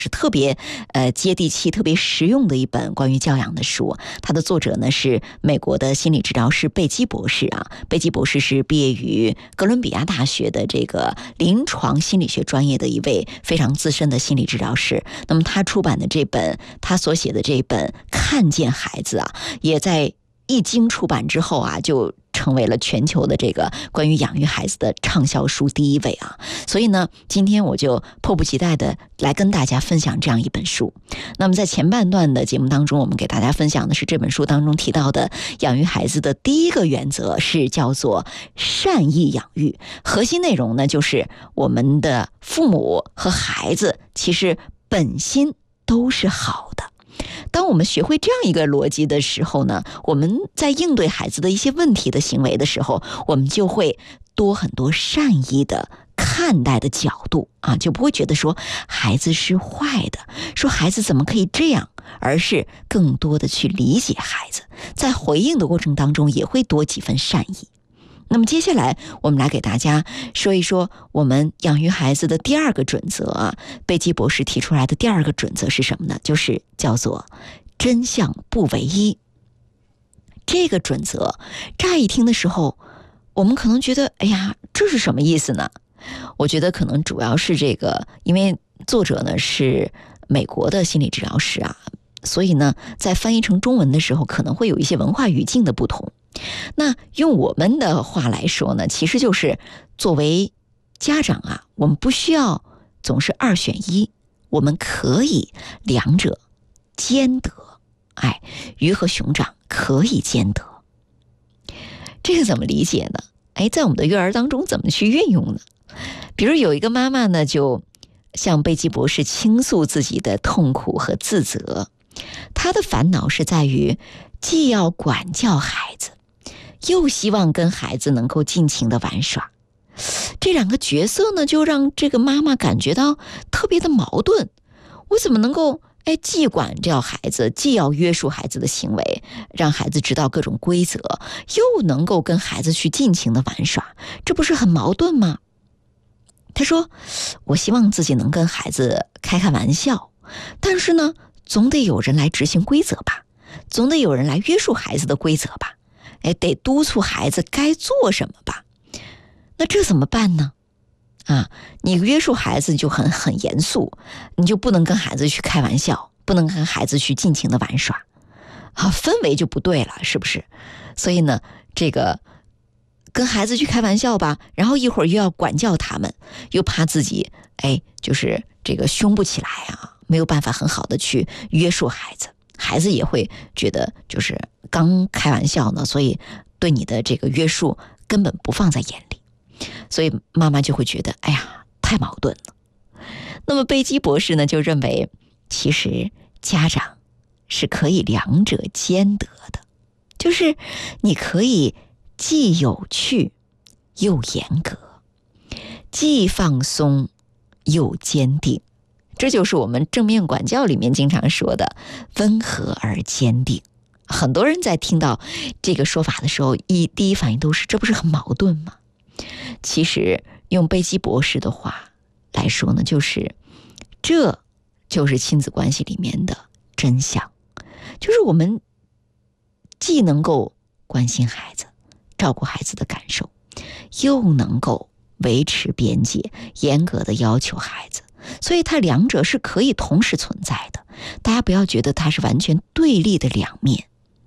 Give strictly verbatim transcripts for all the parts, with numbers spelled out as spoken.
是特别呃接地气、特别实用的一本关于教养的书。它的作者呢是美国的心理治疗师贝基博士啊。贝基博士是毕业于哥伦比亚大学的这个临床心理学专业的一位非常资深的心理治疗师。那么他出版的这本，他所写的这本《看见孩子》啊，也在一经出版之后啊，就成为了全球的这个关于养育孩子的畅销书第一位啊。所以呢，今天我就迫不及待的来跟大家分享这样一本书。那么在前半段的节目当中，我们给大家分享的是这本书当中提到的养育孩子的第一个原则，是叫做善意养育。核心内容呢，就是我们的父母和孩子其实本心都是好的。当我们学会这样一个逻辑的时候呢，我们在应对孩子的一些问题的行为的时候，我们就会多很多善意的看待的角度啊，就不会觉得说孩子是坏的，说孩子怎么可以这样，而是更多的去理解孩子，在回应的过程当中也会多几分善意。那么接下来我们来给大家说一说我们养育孩子的第二个准则啊，贝基博士提出来的第二个准则是什么呢？就是叫做真相不唯一。这个准则乍一听的时候，我们可能觉得哎呀，这是什么意思呢？我觉得可能主要是这个，因为作者呢是美国的心理治疗师啊，所以呢在翻译成中文的时候可能会有一些文化语境的不同。那用我们的话来说呢，其实就是作为家长啊，我们不需要总是二选一，我们可以两者兼得。哎，鱼和熊掌可以兼得。这个怎么理解呢？哎，在我们的育儿当中怎么去运用呢？比如有一个妈妈呢，就向贝基博士倾诉自己的痛苦和自责。她的烦恼是在于既要管教孩子，又希望跟孩子能够尽情的玩耍。这两个角色呢，就让这个妈妈感觉到特别的矛盾。我怎么能够哎，既管教孩子，既要约束孩子的行为，让孩子知道各种规则，又能够跟孩子去尽情的玩耍，这不是很矛盾吗？他说，我希望自己能跟孩子开开玩笑，但是呢，总得有人来执行规则吧，总得有人来约束孩子的规则吧，哎，得督促孩子该做什么吧。那这怎么办呢？啊，你约束孩子就很很严肃，你就不能跟孩子去开玩笑，不能跟孩子去尽情的玩耍，啊，氛围就不对了，是不是？所以呢，这个跟孩子去开玩笑吧，然后一会儿又要管教他们，又怕自己哎，就是这个凶不起来啊，没有办法很好的去约束孩子，孩子也会觉得就是刚开玩笑呢，所以对你的这个约束根本不放在眼里。所以妈妈就会觉得哎呀，太矛盾了。那么贝基博士呢就认为，其实家长是可以两者兼得的，就是你可以既有趣又严格，既放松又坚定，这就是我们正面管教里面经常说的温和而坚定。很多人在听到这个说法的时候，一第一反应都是这不是很矛盾吗？其实用贝基博士的话来说呢，就是这就是亲子关系里面的真相，就是我们既能够关心孩子，照顾孩子的感受，又能够维持边界，严格的要求孩子，所以它两者是可以同时存在的。大家不要觉得它是完全对立的两面，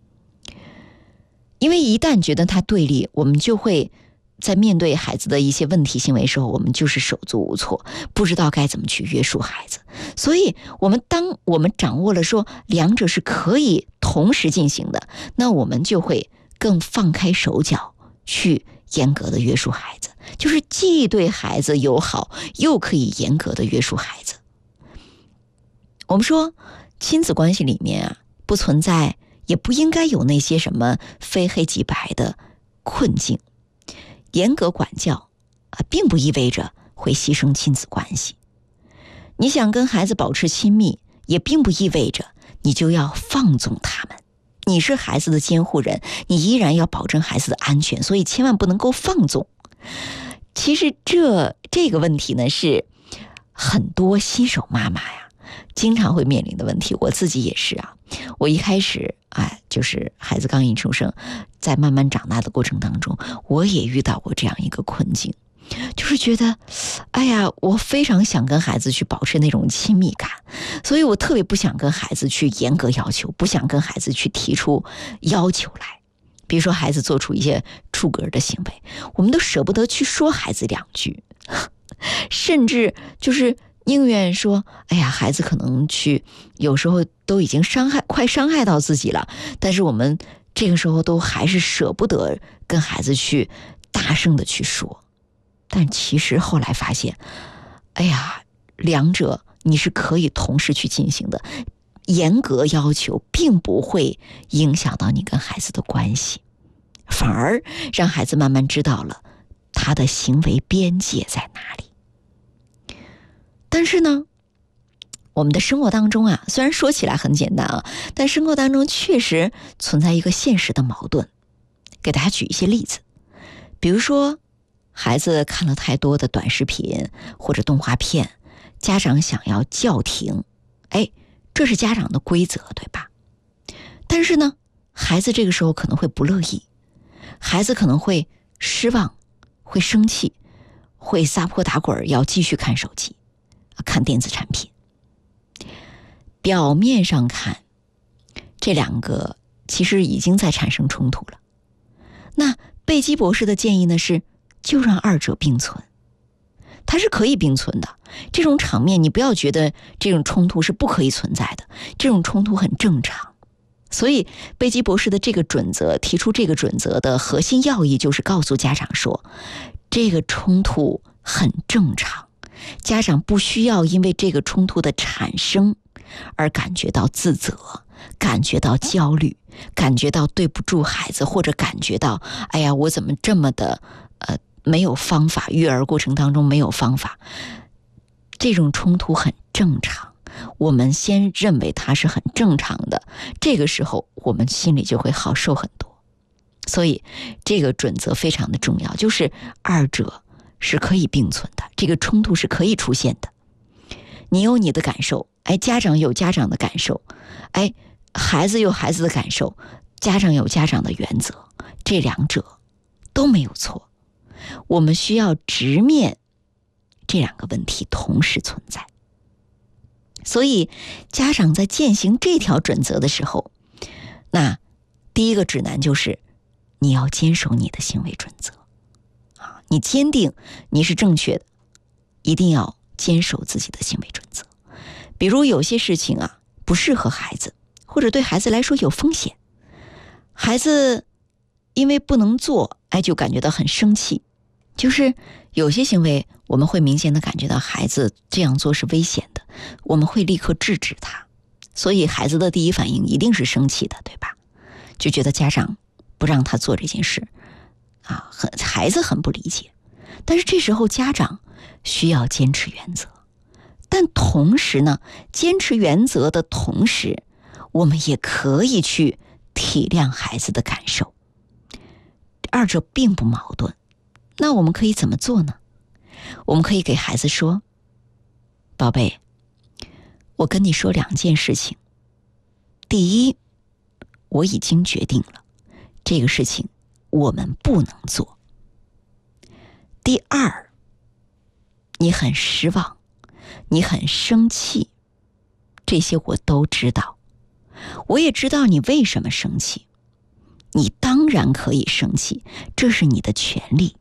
因为一旦觉得它对立，我们就会在面对孩子的一些问题行为的时候，我们就是手足无措，不知道该怎么去约束孩子。所以我们当我们掌握了说两者是可以同时进行的，那我们就会更放开手脚去严格的约束孩子，就是既对孩子友好，又可以严格的约束孩子。我们说亲子关系里面啊，不存在也不应该有那些什么非黑即白的困境。严格管教啊，并不意味着会牺牲亲子关系。你想跟孩子保持亲密，也并不意味着你就要放纵他们。你是孩子的监护人，你依然要保证孩子的安全，所以千万不能够放纵。其实这这个问题呢，是很多新手妈妈呀经常会面临的问题，我自己也是啊。我一开始哎，就是孩子刚一出生，在慢慢长大的过程当中，我也遇到过这样一个困境，就是觉得哎呀，我非常想跟孩子去保持那种亲密感，所以我特别不想跟孩子去严格要求，不想跟孩子去提出要求来。比如说孩子做出一些出格的行为，我们都舍不得去说孩子两句，甚至就是宁愿说哎呀，孩子可能去有时候都已经伤害快伤害到自己了，但是我们这个时候都还是舍不得跟孩子去大声的去说。但其实后来发现，哎呀，两者你是可以同时去进行的，严格要求并不会影响到你跟孩子的关系，反而让孩子慢慢知道了他的行为边界在哪里。但是呢，我们的生活当中啊，虽然说起来很简单啊，但生活当中确实存在一个现实的矛盾。给大家举一些例子，比如说孩子看了太多的短视频或者动画片，家长想要叫停，哎，这是家长的规则，对吧？但是呢，孩子这个时候可能会不乐意，孩子可能会失望，会生气，会撒泼打滚，要继续看手机，看电子产品。表面上看，这两个其实已经在产生冲突了。那贝基博士的建议呢是，就让二者并存。它是可以并存的，这种场面你不要觉得这种冲突是不可以存在的，这种冲突很正常。所以贝基博士的这个准则，提出这个准则的核心要义就是告诉家长说，这个冲突很正常，家长不需要因为这个冲突的产生而感觉到自责，感觉到焦虑，感觉到对不住孩子，或者感觉到哎呀，我怎么这么的呃没有方法，育儿过程当中没有方法。这种冲突很正常，我们先认为它是很正常的，这个时候我们心里就会好受很多。所以这个准则非常的重要，就是二者是可以并存的，这个冲突是可以出现的。你有你的感受，哎，家长有家长的感受，哎，孩子有孩子的感受，家长有家长的原则，这两者都没有错。我们需要直面这两个问题同时存在。所以家长在践行这条准则的时候，那第一个指南就是你要坚守你的行为准则啊，你坚定你是正确的，一定要坚守自己的行为准则。比如有些事情啊不适合孩子，或者对孩子来说有风险，孩子因为不能做，哎，就感觉到很生气。就是有些行为我们会明显的感觉到孩子这样做是危险的，我们会立刻制止他，所以孩子的第一反应一定是生气的，对吧？就觉得家长不让他做这件事啊，很孩子很不理解。但是这时候家长需要坚持原则，但同时呢，坚持原则的同时，我们也可以去体谅孩子的感受，二者并不矛盾。那我们可以怎么做呢？我们可以给孩子说，宝贝，我跟你说两件事情。第一，我已经决定了，这个事情我们不能做。第二，你很失望，你很生气，这些我都知道，我也知道你为什么生气，你当然可以生气，这是你的权利。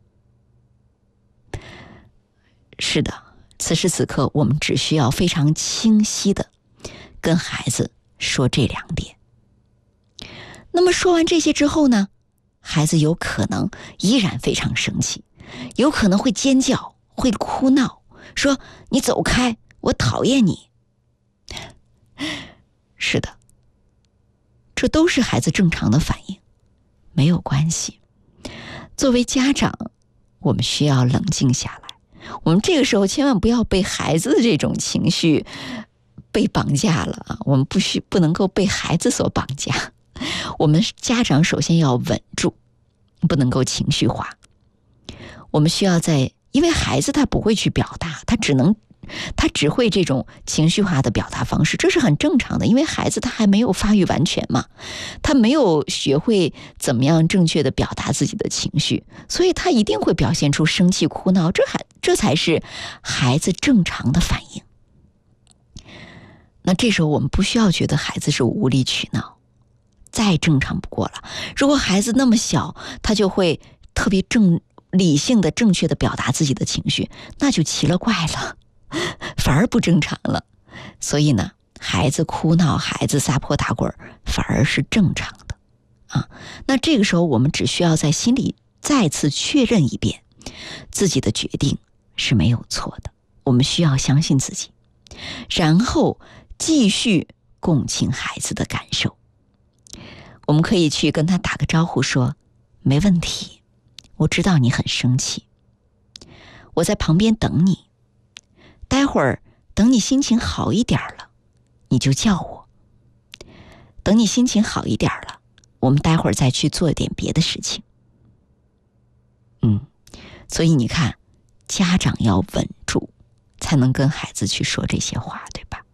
是的，此时此刻我们只需要非常清晰的跟孩子说这两点。那么说完这些之后呢，孩子有可能依然非常生气，有可能会尖叫，会哭闹，说你走开，我讨厌你。是的，这都是孩子正常的反应，没有关系。作为家长，我们需要冷静下来，我们这个时候千万不要被孩子的这种情绪被绑架了啊！我们不需不能够被孩子所绑架。我们家长首先要稳住，不能够情绪化。我们需要在，因为孩子他不会去表达，他只能他只会这种情绪化的表达方式，这是很正常的，因为孩子他还没有发育完全嘛，他没有学会怎么样正确的表达自己的情绪，所以他一定会表现出生气、哭闹，这还这才是孩子正常的反应。那这时候我们不需要觉得孩子是无理取闹，再正常不过了。如果孩子那么小，他就会特别正理性的正确的表达自己的情绪，那就奇了怪了，反而不正常了。所以呢，孩子哭闹，孩子撒泼打滚，反而是正常的啊。那这个时候我们只需要在心里再次确认一遍，自己的决定是没有错的，我们需要相信自己，然后继续共情孩子的感受。我们可以去跟他打个招呼，说没问题，我知道你很生气，我在旁边等你，待会儿等你心情好一点了，你就叫我。等你心情好一点了，我们待会儿再去做点别的事情。嗯，所以你看，家长要稳住，才能跟孩子去说这些话，对吧？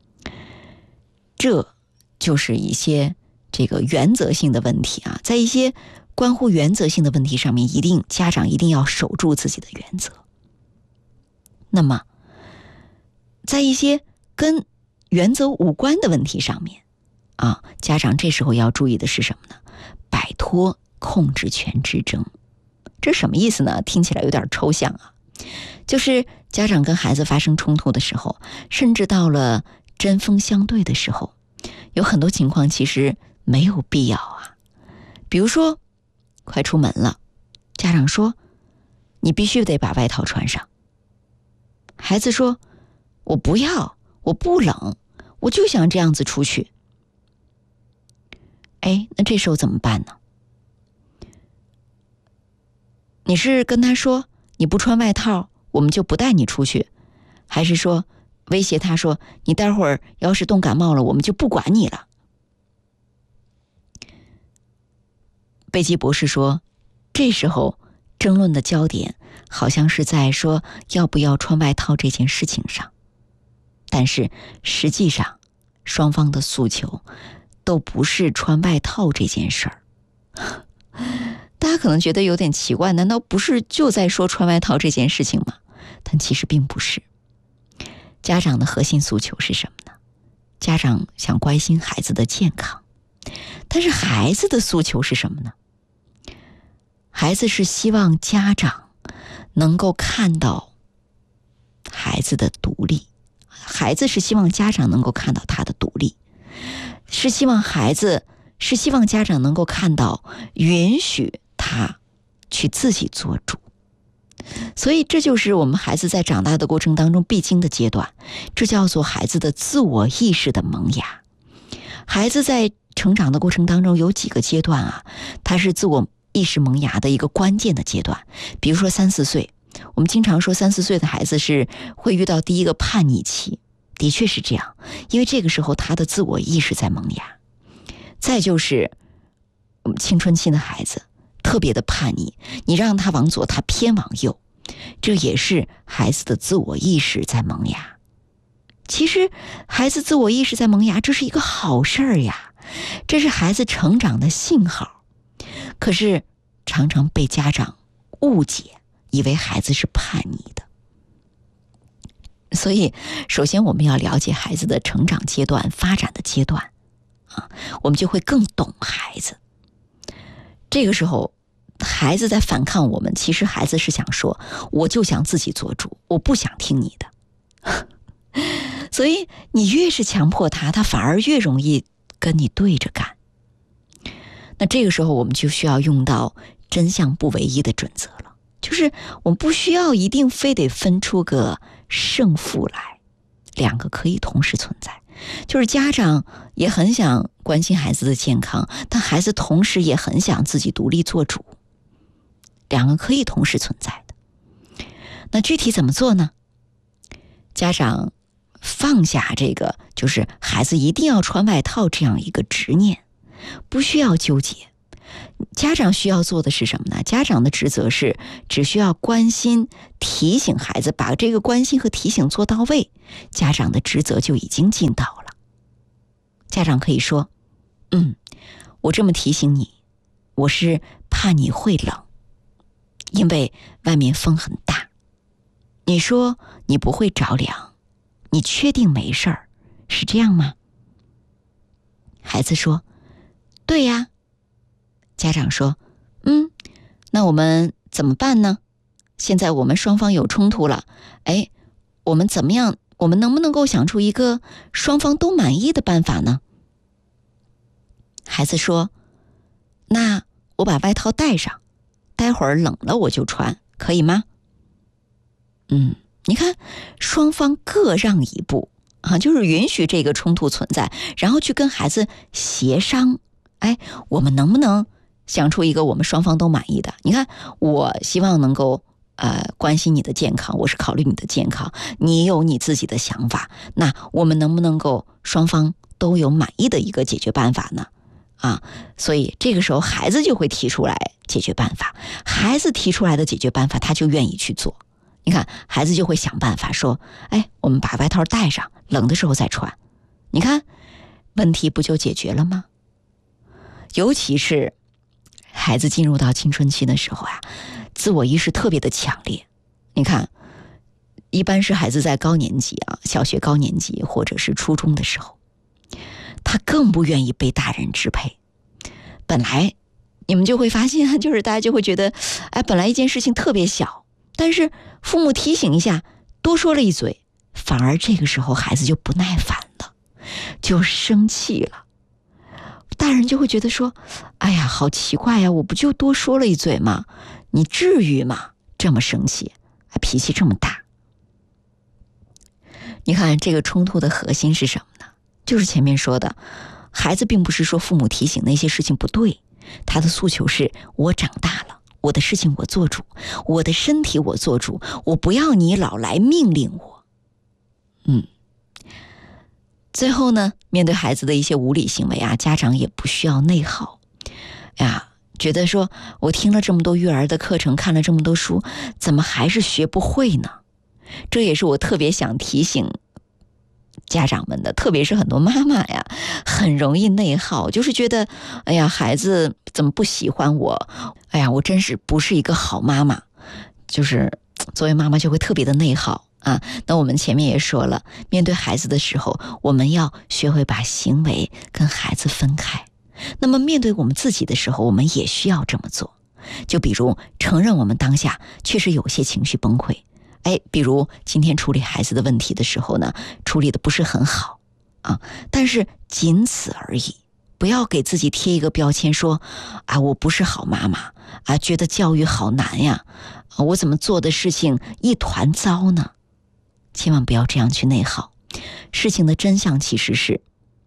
这就是一些这个原则性的问题啊，在一些关乎原则性的问题上面，一定家长一定要守住自己的原则。那么在一些跟原则无关的问题上面啊，家长这时候要注意的是什么呢？摆脱控制权之争。这什么意思呢？听起来有点抽象啊。就是家长跟孩子发生冲突的时候，甚至到了针锋相对的时候，有很多情况其实没有必要啊。比如说快出门了，家长说你必须得把外套穿上，孩子说我不要，我不冷，我就想这样子出去。哎，那这时候怎么办呢？你是跟他说你不穿外套我们就不带你出去，还是说威胁他说你待会儿要是冻感冒了我们就不管你了？贝基博士说，这时候争论的焦点好像是在说要不要穿外套这件事情上，但是实际上双方的诉求都不是穿外套这件事儿。大家可能觉得有点奇怪，难道不是就在说穿外套这件事情吗？但其实并不是。家长的核心诉求是什么呢？家长想关心孩子的健康，但是孩子的诉求是什么呢？孩子是希望家长能够看到孩子的独立，孩子是希望家长能够看到他的独立，是希望孩子是希望家长能够看到允许他去自己做主。所以这就是我们孩子在长大的过程当中必经的阶段，这叫做孩子的自我意识的萌芽。孩子在成长的过程当中有几个阶段啊，他是自我意识萌芽的一个关键的阶段。比如说三四岁，我们经常说三四岁的孩子是会遇到第一个叛逆期，的确是这样，因为这个时候他的自我意识在萌芽。再就是我们青春期的孩子特别的叛逆，你让他往左他偏往右，这也是孩子的自我意识在萌芽。其实孩子自我意识在萌芽，这是一个好事儿呀，这是孩子成长的信号。可是常常被家长误解，以为孩子是叛逆的。所以首先我们要了解孩子的成长阶段、发展的阶段啊，我们就会更懂孩子。这个时候孩子在反抗我们，其实孩子是想说我就想自己做主，我不想听你的。所以你越是强迫他，他反而越容易跟你对着干。那这个时候我们就需要用到真相不唯一的准则了，就是我们不需要一定非得分出个胜负来，两个可以同时存在。就是家长也很想关心孩子的健康，但孩子同时也很想自己独立做主，两个可以同时存在的。那具体怎么做呢？家长放下这个就是孩子一定要穿外套这样一个执念，不需要纠结， 家长需要做的是什么呢？家长的职责是只需要关心提醒孩子，把这个关心和提醒做到位，家长的职责就已经尽到了。家长可以说，嗯，我这么提醒你，我是怕你会冷，因为外面风很大。你说你不会着凉，你确定没事儿，是这样吗？孩子说，对呀。家长说，嗯，那我们怎么办呢？现在我们双方有冲突了，哎，我们怎么样？我们能不能够想出一个双方都满意的办法呢？孩子说，那我把外套带上，待会儿冷了我就穿，可以吗？嗯，你看，双方各让一步啊，就是允许这个冲突存在，然后去跟孩子协商，哎，我们能不能想出一个我们双方都满意的？你看，我希望能够呃关心你的健康，我是考虑你的健康，你有你自己的想法，那我们能不能够双方都有满意的一个解决办法呢？啊，所以这个时候孩子就会提出来解决办法，孩子提出来的解决办法他就愿意去做。你看，孩子就会想办法说，哎，我们把外套带上，冷的时候再穿。你看，问题不就解决了吗？尤其是孩子进入到青春期的时候啊，自我意识特别的强烈。你看，一般是孩子在高年级啊，小学高年级或者是初中的时候，他更不愿意被大人支配。本来你们就会发现，就是大家就会觉得，哎，本来一件事情特别小，但是父母提醒一下，多说了一嘴，反而这个时候孩子就不耐烦了，就生气了。大人就会觉得说，哎呀，好奇怪呀，我不就多说了一嘴吗？你至于吗？这么生气，脾气这么大。你看这个冲突的核心是什么呢？就是前面说的，孩子并不是说父母提醒那些事情不对，他的诉求是，我长大了，我的事情我做主，我的身体我做主，我不要你老来命令我。嗯。最后呢，面对孩子的一些无理行为啊，家长也不需要内耗呀，觉得说我听了这么多育儿的课程，看了这么多书，怎么还是学不会呢？这也是我特别想提醒家长们的，特别是很多妈妈呀，很容易内耗，就是觉得，哎呀，孩子怎么不喜欢我？哎呀，我真是不是一个好妈妈，就是作为妈妈就会特别的内耗。啊，那我们前面也说了，面对孩子的时候，我们要学会把行为跟孩子分开。那么面对我们自己的时候，我们也需要这么做。就比如承认我们当下确实有些情绪崩溃，哎，比如今天处理孩子的问题的时候呢，处理的不是很好啊，但是仅此而已，不要给自己贴一个标签说，啊，我不是好妈妈啊，觉得教育好难呀，啊，我怎么做的事情一团糟呢？千万不要这样去内耗。事情的真相其实是，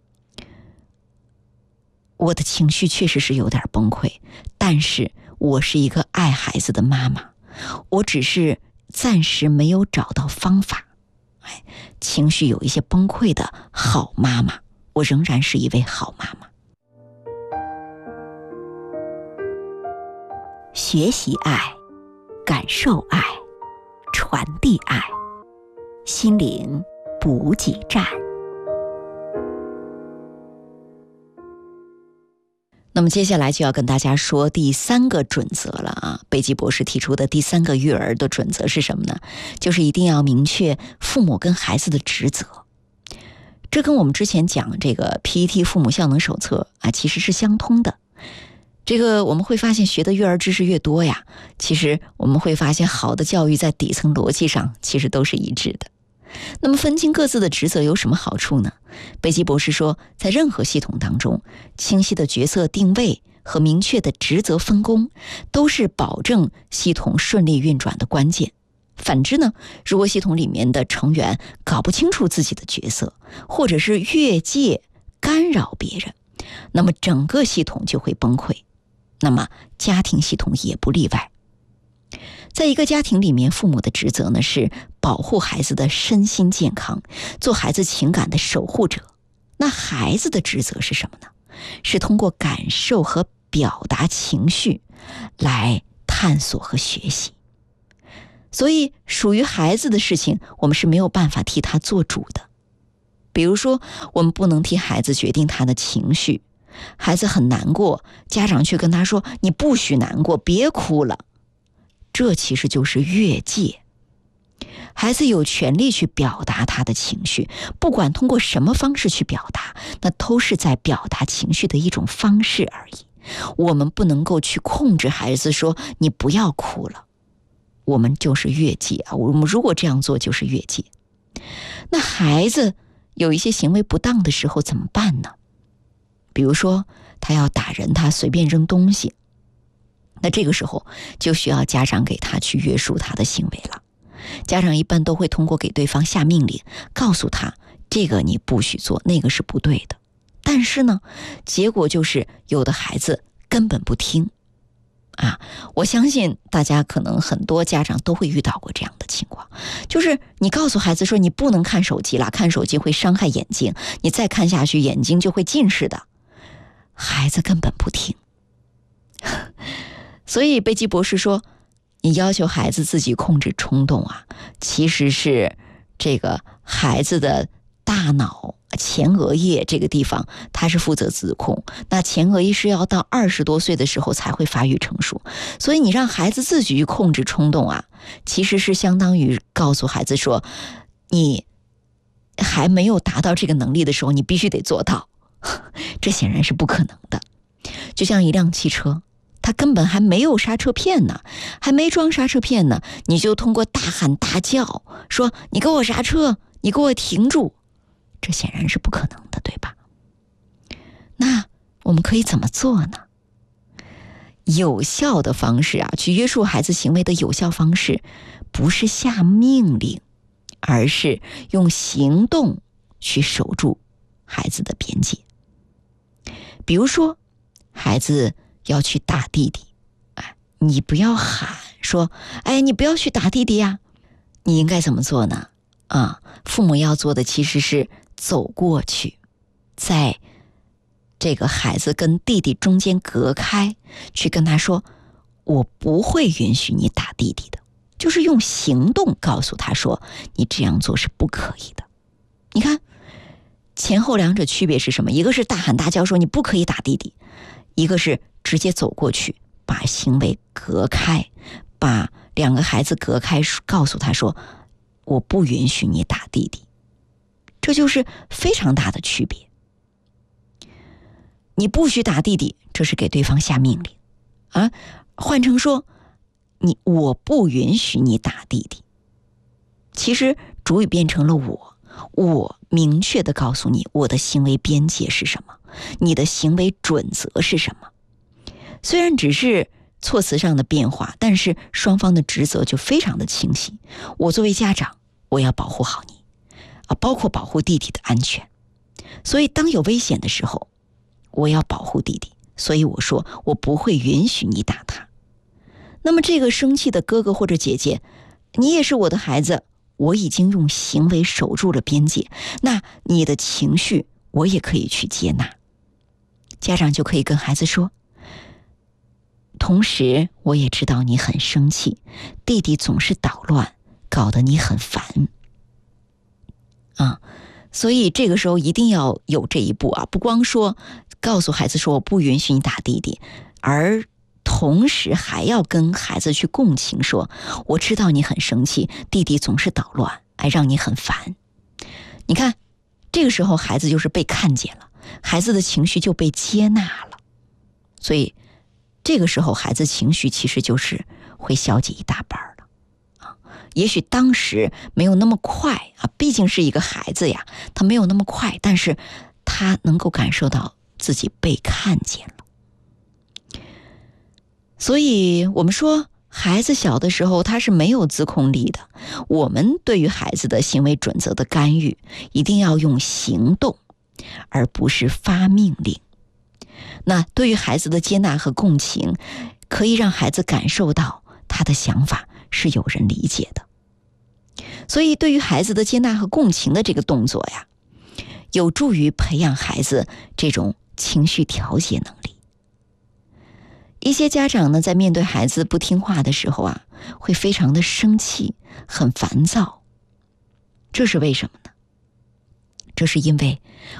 我的情绪确实是有点崩溃，但是我是一个爱孩子的妈妈，我只是暂时没有找到方法。哎，情绪有一些崩溃的好妈妈，我仍然是一位好妈妈。学习爱，感受爱，传递爱，心灵补给站。那么接下来就要跟大家说第三个准则了啊！贝基博士提出的第三个育儿的准则是什么呢？就是一定要明确父母跟孩子的职责。这跟我们之前讲这个 P E T 父母效能手册啊，其实是相通的。这个我们会发现，学的育儿知识越多呀，其实我们会发现，好的教育在底层逻辑上其实都是一致的。那么分清各自的职责有什么好处呢？贝基博士说，在任何系统当中，清晰的角色定位和明确的职责分工都是保证系统顺利运转的关键。反之呢，如果系统里面的成员搞不清楚自己的角色，或者是越界干扰别人，那么整个系统就会崩溃。那么家庭系统也不例外。在一个家庭里面，父母的职责呢是保护孩子的身心健康，做孩子情感的守护者。那孩子的职责是什么呢？是通过感受和表达情绪来探索和学习。所以属于孩子的事情，我们是没有办法替他做主的。比如说，我们不能替孩子决定他的情绪，孩子很难过，家长却跟他说你不许难过，别哭了，这其实就是越界。孩子有权利去表达他的情绪，不管通过什么方式去表达，那都是在表达情绪的一种方式而已。我们不能够去控制孩子说你不要哭了，我们就是越界啊！我们如果这样做就是越界。那孩子有一些行为不当的时候怎么办呢？比如说他要打人，他随便扔东西，那这个时候就需要家长给他去约束他的行为了。家长一般都会通过给对方下命令，告诉他这个你不许做，那个是不对的。但是呢，结果就是有的孩子根本不听啊！我相信大家可能很多家长都会遇到过这样的情况，就是你告诉孩子说你不能看手机了，看手机会伤害眼睛，你再看下去眼睛就会近视的，孩子根本不听。所以贝基博士说，你要求孩子自己控制冲动啊，其实是这个孩子的大脑前额叶这个地方，它是负责自控。那前额叶是要到二十多岁的时候才会发育成熟，所以你让孩子自己去控制冲动啊，其实是相当于告诉孩子说，你还没有达到这个能力的时候，你必须得做到。这显然是不可能的。就像一辆汽车，他根本还没有刹车片呢，还没装刹车片呢，你就通过大喊大叫说你给我刹车，你给我停住，这显然是不可能的，对吧？那我们可以怎么做呢？有效的方式啊，去约束孩子行为的有效方式，不是下命令，而是用行动去守住孩子的边界。比如说，孩子要去打弟弟，哎，你不要喊说，哎，你不要去打弟弟呀，你应该怎么做呢？啊，父母要做的其实是走过去，在这个孩子跟弟弟中间隔开，去跟他说，我不会允许你打弟弟的，就是用行动告诉他说，你这样做是不可以的。你看前后两者区别是什么？一个是大喊大叫说你不可以打弟弟，一个是直接走过去把行为隔开，把两个孩子隔开，告诉他说我不允许你打弟弟。这就是非常大的区别。你不许打弟弟，这是给对方下命令啊。换成说你我不允许你打弟弟，其实主语变成了我，我明确地告诉你我的行为边界是什么，你的行为准则是什么。虽然只是措辞上的变化，但是双方的职责就非常的清晰。我作为家长，我要保护好你啊，包括保护弟弟的安全。所以当有危险的时候，我要保护弟弟，所以我说我不会允许你打他。那么这个生气的哥哥或者姐姐，你也是我的孩子，我已经用行为守住了边界，那你的情绪我也可以去接纳。家长就可以跟孩子说，同时我也知道你很生气，弟弟总是捣乱，搞得你很烦啊。所以这个时候一定要有这一步啊，不光说告诉孩子说我不允许你打弟弟，而同时还要跟孩子去共情，说我知道你很生气，弟弟总是捣乱，哎，让你很烦。你看这个时候孩子就是被看见了，孩子的情绪就被接纳了，所以这个时候孩子情绪其实就是会消解一大半了啊。也许当时没有那么快啊，毕竟是一个孩子呀，他没有那么快，但是他能够感受到自己被看见了。所以我们说孩子小的时候他是没有自控力的，我们对于孩子的行为准则的干预一定要用行动，而不是发命令。那对于孩子的接纳和共情，可以让孩子感受到他的想法是有人理解的。所以对于孩子的接纳和共情的这个动作呀，有助于培养孩子这种情绪调节能力。 一些家长呢，在面对孩子不听话的时候啊，会非常的生气，很烦躁。这是为什么呢？这是因为